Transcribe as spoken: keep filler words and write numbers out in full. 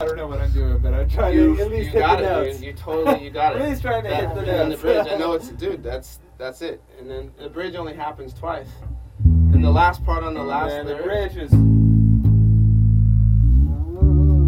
I don't know what I'm doing, but I'm trying You, to at least you hit got the it, notes. dude. You totally, you got it. At least trying to that, hit the and then the notes. bridge, I know it's, dude, that's that's it. And then the bridge only happens twice. And the last part on the last And the lyric, bridge is